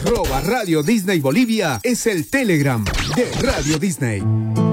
@Radio Disney Bolivia es el Telegram de Radio Disney.